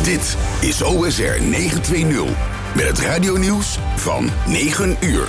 Dit is OSR 920 met het radionieuws van 9 uur.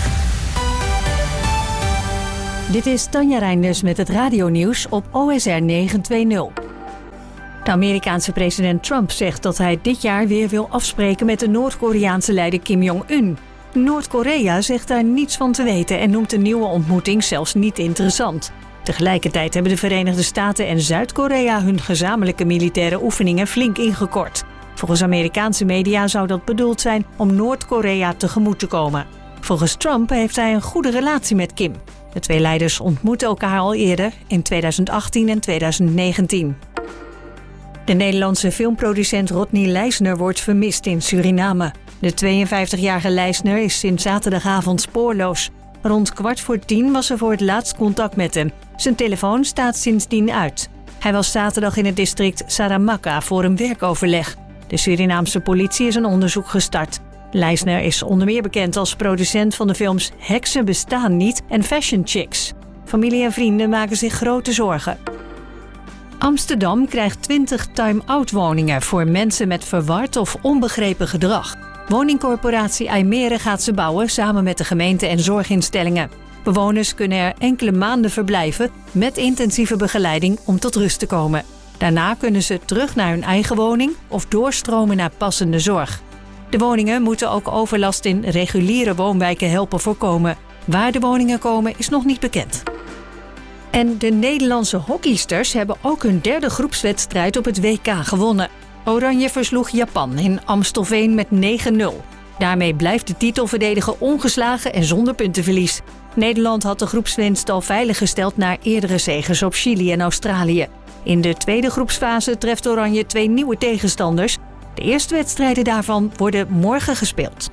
Dit is Tanja Reinders met het radionieuws op OSR 920. De Amerikaanse president Trump zegt dat hij dit jaar weer wil afspreken met de Noord-Koreaanse leider Kim Jong-un. Noord-Korea zegt daar niets van te weten en noemt de nieuwe ontmoeting zelfs niet interessant. Tegelijkertijd hebben de Verenigde Staten en Zuid-Korea hun gezamenlijke militaire oefeningen flink ingekort. Volgens Amerikaanse media zou dat bedoeld zijn om Noord-Korea tegemoet te komen. Volgens Trump heeft hij een goede relatie met Kim. De twee leiders ontmoetten elkaar al eerder in 2018 en 2019. De Nederlandse filmproducent Rodney Leijsner wordt vermist in Suriname. De 52-jarige Leijsner is sinds zaterdagavond spoorloos. Rond 9:15 was er voor het laatst contact met hem. Zijn telefoon staat sindsdien uit. Hij was zaterdag in het district Saramacca voor een werkoverleg. De Surinaamse politie is een onderzoek gestart. Leijsner is onder meer bekend als producent van de films Heksen bestaan niet en Fashion Chicks. Familie en vrienden maken zich grote zorgen. Amsterdam krijgt 20 time-out woningen voor mensen met verward of onbegrepen gedrag. Woningcorporatie IJmeren gaat ze bouwen samen met de gemeente en zorginstellingen. Bewoners kunnen er enkele maanden verblijven met intensieve begeleiding om tot rust te komen. Daarna kunnen ze terug naar hun eigen woning of doorstromen naar passende zorg. De woningen moeten ook overlast in reguliere woonwijken helpen voorkomen. Waar de woningen komen is nog niet bekend. En de Nederlandse hockeysters hebben ook hun derde groepswedstrijd op het WK gewonnen. Oranje versloeg Japan in Amstelveen met 9-0. Daarmee blijft de titelverdediger ongeslagen en zonder puntenverlies. Nederland had de groepswinst al veiliggesteld na eerdere zeges op Chili en Australië. In de tweede groepsfase treft Oranje 2 nieuwe tegenstanders. De eerste wedstrijden daarvan worden morgen gespeeld.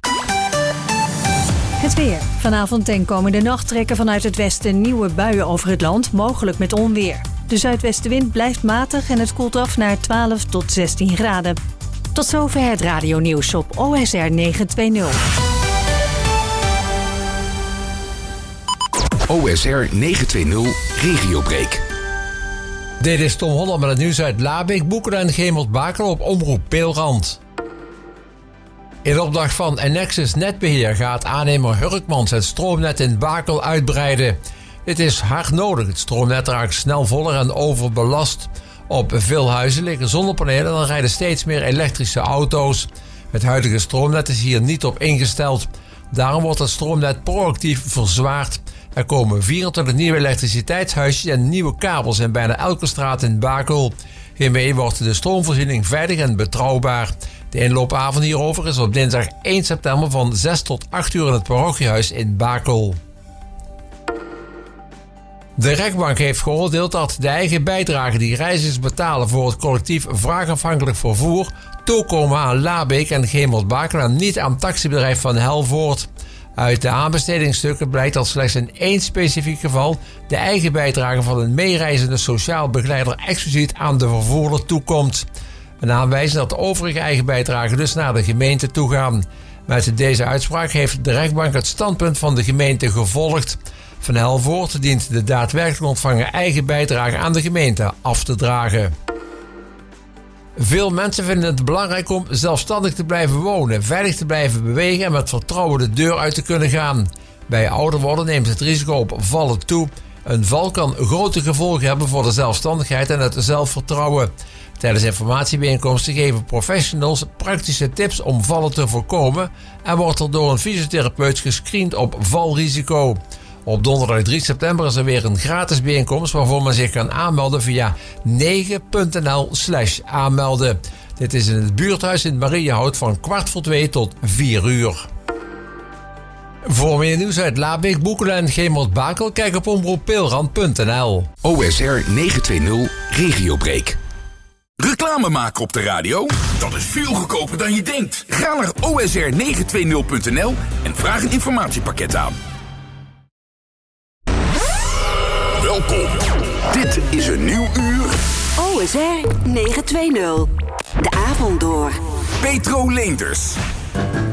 Het weer. Vanavond en komende nacht trekken vanuit het westen nieuwe buien over het land, mogelijk met onweer. De zuidwestenwind blijft matig en het koelt af naar 12 tot 16 graden. Tot zover het radionieuws op OSR 920. OSR 920 Regiobreak. Dit is Tom Holland met het nieuws uit Labeek, Boekeren en Gemert-Bakel op Omroep Peelrand. In opdracht van Ennexus Netbeheer gaat aannemer Hurkmans het stroomnet in Bakel uitbreiden. Dit is hard nodig. Het stroomnet raakt snel voller en overbelast. Op veel huizen liggen zonnepanelen en rijden steeds meer elektrische auto's. Het huidige stroomnet is hier niet op ingesteld. Daarom wordt het stroomnet proactief verzwaard. Er komen 24 nieuwe elektriciteitshuisjes en nieuwe kabels in bijna elke straat in Bakel. Hiermee wordt de stroomvoorziening veilig en betrouwbaar. De inloopavond hierover is op dinsdag 1 september van 6 tot 8 uur in het parochiehuis in Bakel. De rechtbank heeft geoordeeld dat de eigen bijdrage die reizigers betalen voor het collectief vraagafhankelijk vervoer toekomen aan Labeek en Gemert-Bakel en niet aan taxibedrijf Van Helvoort. Uit de aanbestedingsstukken blijkt dat slechts in 1 specifiek geval de eigen bijdrage van een meereizende sociaal begeleider expliciet aan de vervoerder toekomt. Een aanwijzing dat de overige eigen bijdragen dus naar de gemeente toegaan. Met deze uitspraak heeft de rechtbank het standpunt van de gemeente gevolgd. Van Helvoort dient de daadwerkelijk ontvangen eigen bijdrage aan de gemeente af te dragen. Veel mensen vinden het belangrijk om zelfstandig te blijven wonen, veilig te blijven bewegen en met vertrouwen de deur uit te kunnen gaan. Bij ouder worden neemt het risico op vallen toe. Een val kan grote gevolgen hebben voor de zelfstandigheid en het zelfvertrouwen. Tijdens informatiebijeenkomsten geven professionals praktische tips om vallen te voorkomen en wordt er door een fysiotherapeut gescreend op valrisico. Op donderdag 3 september is er weer een gratis bijeenkomst waarvoor men zich kan aanmelden via 9.nl/aanmelden. Dit is in het buurthuis in Mariahout van 2:15 tot 4 uur. Voor meer nieuws uit Labeek, Boekelen en Gemert-Bakel, kijk op omroeppeelrand.nl. OSR 920 Regiobreak. Reclame maken op de radio? Dat is veel goedkoper dan je denkt. Ga naar osr920.nl en vraag een informatiepakket aan. Welkom. Dit is een nieuw uur. OSR 920. De avond door. Petro Leenders.